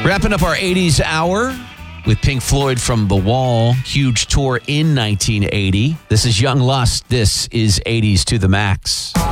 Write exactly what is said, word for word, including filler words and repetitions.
Wrapping up our eighties hour with Pink Floyd from The Wall. Huge tour in nineteen eighty. This is Young Lust. This is eighties to the Max.